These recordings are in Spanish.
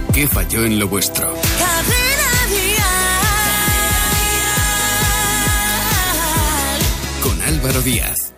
¿Qué falló en lo vuestro? Cadena Dial. Con Álvaro Díaz.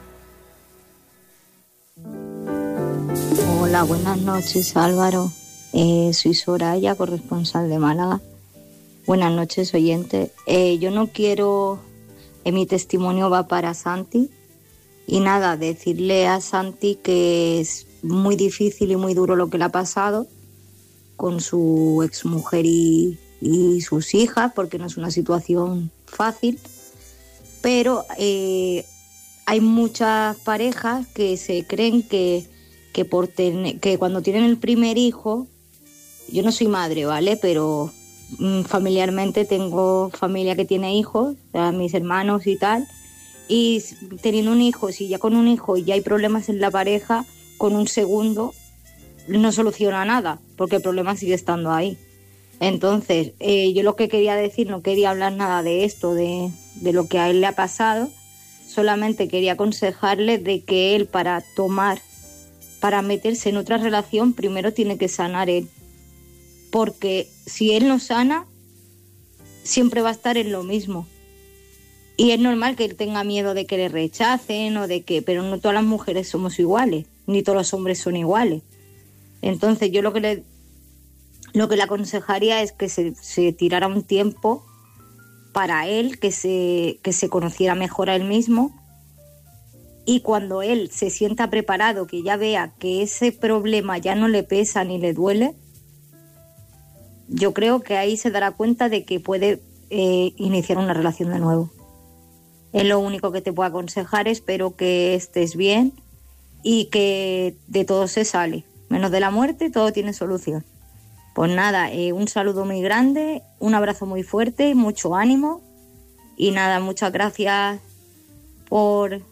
Hola, buenas noches, Álvaro. Soy Soraya, corresponsal de Málaga. Buenas noches, oyentes. Yo no quiero... mi testimonio va para Santi. Y nada, decirle a Santi que es muy difícil y muy duro lo que le ha pasado con su exmujer y sus hijas, porque no es una situación fácil. Pero hay muchas parejas que se creen que cuando tienen el primer hijo... Yo no soy madre, ¿vale? Pero familiarmente tengo familia que tiene hijos, o sea, mis hermanos y tal. Y teniendo un hijo, si ya con un hijo ya hay problemas en la pareja, con un segundo no soluciona nada, porque el problema sigue estando ahí. Entonces, yo lo que quería decir, no quería hablar nada de esto, de lo que a él le ha pasado, solamente quería aconsejarle de que él para meterse en otra relación, primero tiene que sanar él. Porque si él no sana, siempre va a estar en lo mismo. Y es normal que él tenga miedo de que le rechacen pero no todas las mujeres somos iguales, ni todos los hombres son iguales. Entonces yo lo que le aconsejaría es que se tirara un tiempo para él, que se conociera mejor a él mismo, y cuando él se sienta preparado, que ya vea que ese problema ya no le pesa ni le duele, yo creo que ahí se dará cuenta de que puede iniciar una relación de nuevo. Es lo único que te puedo aconsejar. Espero que estés bien y que de todo se sale. Menos de la muerte, todo tiene solución. Pues nada, un saludo muy grande, un abrazo muy fuerte, mucho ánimo. Y nada, muchas gracias por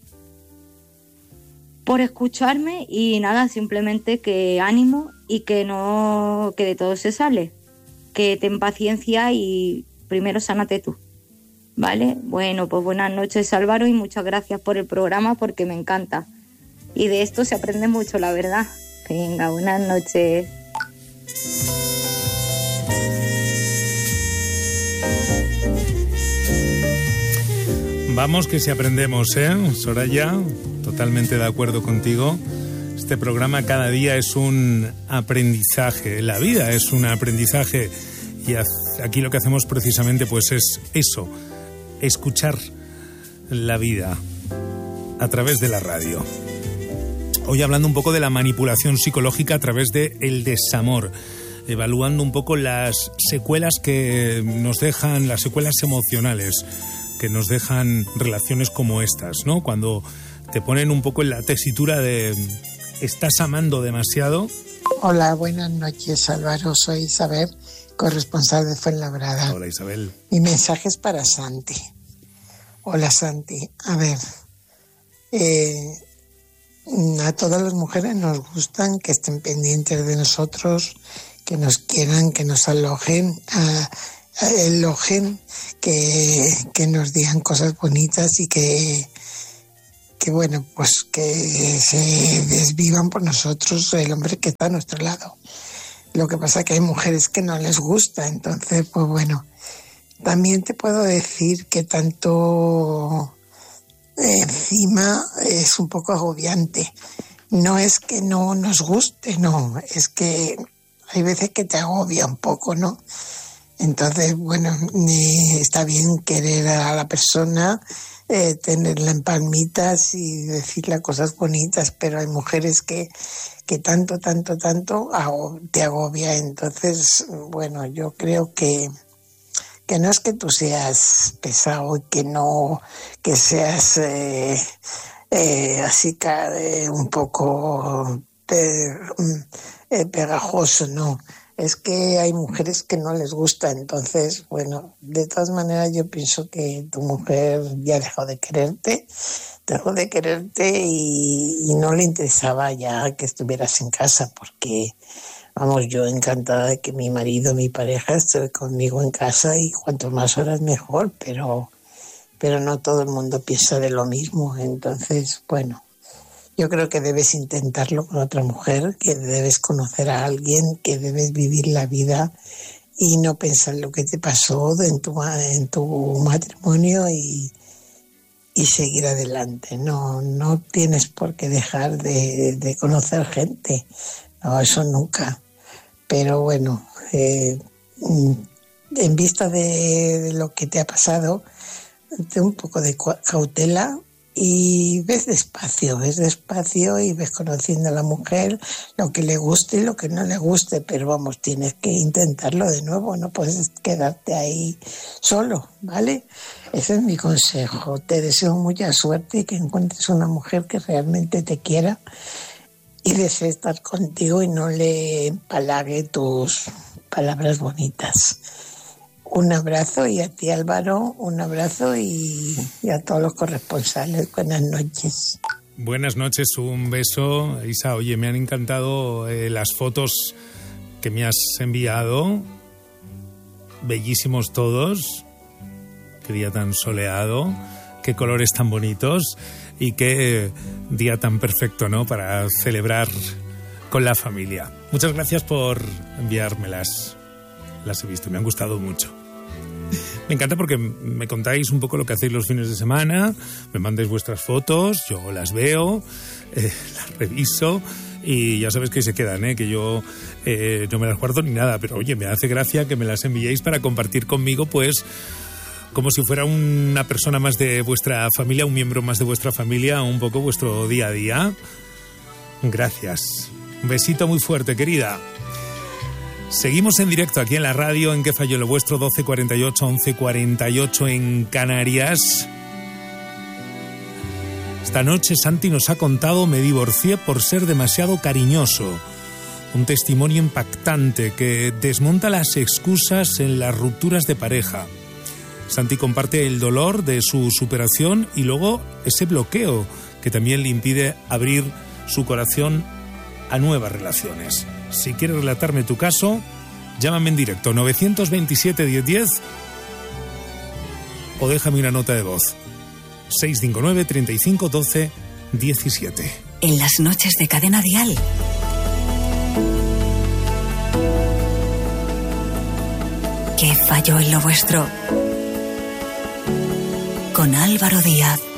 escucharme y nada, simplemente que ánimo y que de todo se sale, que ten paciencia y primero sánate tú, ¿vale? Bueno, pues buenas noches, Álvaro, y muchas gracias por el programa porque me encanta y de esto se aprende mucho, la verdad. Venga, buenas noches. Vamos que si aprendemos, Soraya, totalmente de acuerdo contigo. Este programa cada día es un aprendizaje, la vida es un aprendizaje y aquí lo que hacemos precisamente pues es eso, escuchar la vida a través de la radio. Hoy hablando un poco de la manipulación psicológica a través de el desamor, evaluando un poco las secuelas que nos dejan, las secuelas emocionales que nos dejan relaciones como estas, ¿no? Cuando te ponen un poco en la tesitura de ¿estás amando demasiado? Hola, buenas noches, Álvaro. Soy Isabel, corresponsal de Fuenlabrada. Hola, Isabel. Mi mensaje es para Santi. Hola, Santi. A ver, a todas las mujeres nos gustan que estén pendientes de nosotros, que nos quieran, que nos alojen, que nos digan cosas bonitas y que bueno, pues que se desvivan por nosotros el hombre que está a nuestro lado. Lo que pasa es que hay mujeres que no les gusta, entonces pues bueno. También te puedo decir que tanto encima es un poco agobiante. No es que no nos guste, no, es que hay veces que te agobia un poco, ¿no? Entonces, bueno, está bien querer a la persona, tenerla en palmitas y decirle cosas bonitas, pero hay mujeres que tanto te agobia. Entonces, bueno, yo creo que no es que tú seas pesado y que seas así un poco pegajoso, no. Es que hay mujeres que no les gusta, entonces, bueno, de todas maneras yo pienso que tu mujer ya dejó de quererte y no le interesaba ya que estuvieras en casa, porque, vamos, yo encantada de que mi marido, mi pareja, esté conmigo en casa y cuanto más horas mejor, pero no todo el mundo piensa de lo mismo, entonces, bueno, Yo creo que debes intentarlo con otra mujer, que debes conocer a alguien, que debes vivir la vida y no pensar lo que te pasó en tu matrimonio y seguir adelante. No tienes por qué dejar de conocer gente. No, eso nunca. Pero bueno, en vista de lo que te ha pasado, ten un poco de cautela y ves despacio y ves conociendo a la mujer lo que le guste y lo que no le guste, pero vamos, tienes que intentarlo de nuevo, no puedes quedarte ahí solo, ¿vale? Ese es mi consejo. Te deseo mucha suerte y que encuentres una mujer que realmente te quiera y desee estar contigo y no le empalague tus palabras bonitas. Un abrazo, y a ti, Álvaro, un abrazo y a todos los corresponsales. Buenas noches. Buenas noches, un beso. Isa, oye, me han encantado las fotos que me has enviado. Bellísimos todos. Qué día tan soleado, qué colores tan bonitos y qué día tan perfecto, ¿no?, para celebrar con la familia. Muchas gracias por enviármelas. Las he visto, me han gustado mucho. Me encanta porque me contáis un poco lo que hacéis los fines de semana, me mandáis vuestras fotos, yo las veo, las reviso y ya sabes que se quedan, que yo no me las guardo ni nada, pero oye, me hace gracia que me las enviéis para compartir conmigo, pues como si fuera una persona más de vuestra familia, un miembro más de vuestra familia, un poco vuestro día a día. Gracias. Un besito muy fuerte, querida. Seguimos en directo aquí en la radio, en ¿Qué falló lo vuestro? 12:48, 11:48 en Canarias. Esta noche Santi nos ha contado: me divorcié por ser demasiado cariñoso. Un testimonio impactante que desmonta las excusas en las rupturas de pareja. Santi comparte el dolor de su superación y luego ese bloqueo que también le impide abrir su corazón a nuevas relaciones. Si quieres relatarme tu caso, llámame en directo 927 1010 o déjame una nota de voz 659 35 12 17. En las noches de Cadena Dial. ¿Qué falló en lo vuestro? Con Álvaro Díaz.